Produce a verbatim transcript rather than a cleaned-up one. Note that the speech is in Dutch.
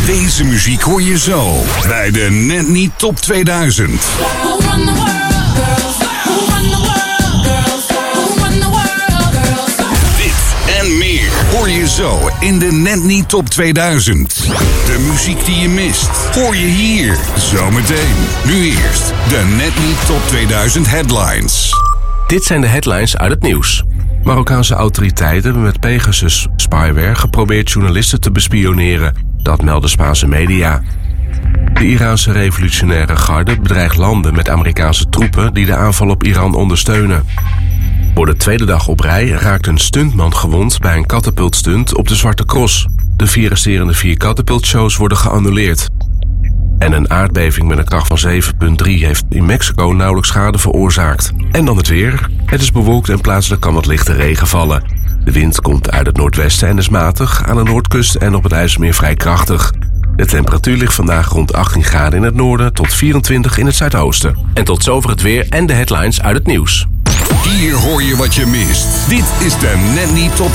Deze muziek hoor je zo bij de Net Niet Top tweeduizend. Dit en meer hoor je zo in de Net Niet Top tweeduizend. De muziek die je mist hoor je hier zometeen. Nu eerst de Net Niet Top tweeduizend headlines. Dit zijn de headlines uit het nieuws. Marokkaanse autoriteiten hebben met Pegasus spyware geprobeerd journalisten te bespioneren. Dat melden Spaanse media. De Iraanse revolutionaire garde bedreigt landen met Amerikaanse troepen die de aanval op Iran ondersteunen. Voor de tweede dag op rij raakt een stuntman gewond bij een katapultstunt op de Zwarte Cross. De vier resterende vier katapultshows worden geannuleerd. En een aardbeving met een kracht van zeven komma drie heeft in Mexico nauwelijks schade veroorzaakt. En dan het weer. Het is bewolkt en plaatselijk kan wat lichte regen vallen. De wind komt uit het noordwesten en is matig, aan de noordkust en op het IJsselmeer vrij krachtig. De temperatuur ligt vandaag rond achttien graden in het noorden tot vierentwintig in het zuidoosten. En tot zover het weer en de headlines uit het nieuws. Hier hoor je wat je mist. Dit is de Net Niet Top